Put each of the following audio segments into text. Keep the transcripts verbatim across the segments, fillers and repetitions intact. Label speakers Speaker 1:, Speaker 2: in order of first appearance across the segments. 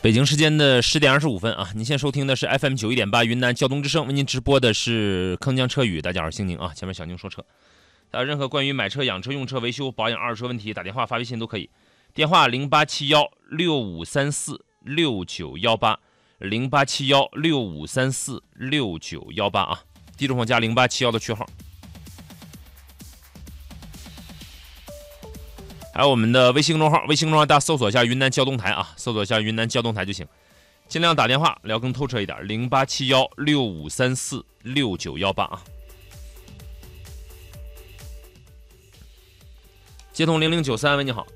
Speaker 1: 北京时间的十点二十五分啊！您现在收听的是 F M 九一点八云南交通之声，为您直播的是铿锵车语。大家好，星宁啊，前面小宁说车。大家任何关于买车、养车、用车、维修、保养、二手车问题，打电话、发微信都可以。电话零八七幺六五三四六九幺八，零八七幺六五三四六九幺八啊！地址朋友加零八七幺的区号。还有我们的微信公众号，微信公众号大家搜索一下云南交通台啊，搜索一下云南交通台就行。尽量打电话聊更透彻一点，零八七幺六五三四六九幺八啊。接通零零九三，喂，你好。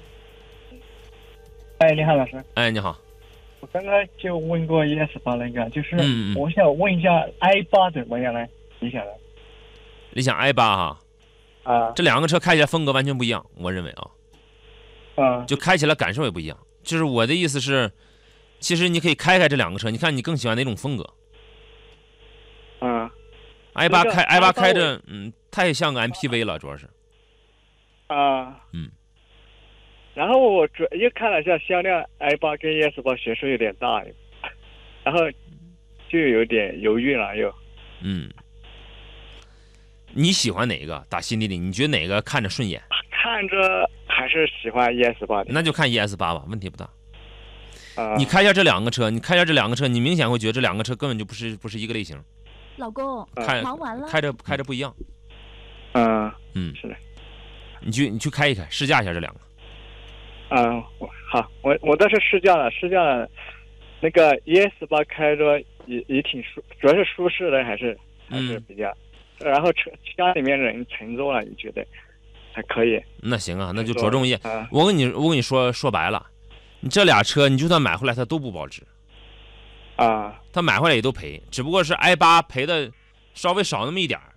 Speaker 2: 哎，你好，老师。
Speaker 1: 哎，你好。
Speaker 2: 我刚刚就问过 E S 八那个，就是
Speaker 1: 嗯嗯
Speaker 2: 我想问一下 i 八怎么样呢？理想的。
Speaker 1: 理想 i 八哈。
Speaker 2: 啊。
Speaker 1: 这两个车开起来风格完全不一样，我认为啊。
Speaker 2: 啊。
Speaker 1: 就开起来感受也不一样。就是我的意思是，其实你可以开开这两个车，你看你更喜欢哪种风格？
Speaker 2: 啊。
Speaker 1: i 八开 i 八开着，
Speaker 2: 我
Speaker 1: 嗯，太像个 M P V 了，主要是。
Speaker 2: 啊。
Speaker 1: 嗯。
Speaker 2: 然后我主又看了一下销量 ，i 八跟 E S 八悬殊有点大，然后就有点犹豫了又。
Speaker 1: 嗯。你喜欢哪个？打心底里，你觉得哪个看着顺眼？
Speaker 2: 看着还是喜欢 E S 八的。
Speaker 1: 那就看 E S 八吧，问题不大。
Speaker 2: 啊。
Speaker 1: 你开一下这两个车，你开一下这两个车，你明显会觉得这两个车根本就不是不是一个类型。
Speaker 3: 老公，
Speaker 1: 开
Speaker 3: 忙完了，
Speaker 1: 开着开着不一样。
Speaker 2: 嗯
Speaker 1: 嗯，
Speaker 2: 是的。
Speaker 1: 你去你去开一开，试驾一下这两个。
Speaker 2: 嗯，我好，我我倒是试驾了，试驾了，那个 E S 八开着也也挺舒，主要是舒适的，还是还是比较。嗯、然后车家里面人乘坐了，你觉得还可以？
Speaker 1: 那行啊，那就着重一。
Speaker 2: 啊、
Speaker 1: 我跟你我跟你说说白了，你这俩车你就算买回来它都不保值。
Speaker 2: 啊。
Speaker 1: 他买回来也都赔，只不过是 i 八赔的稍微少那么一点儿。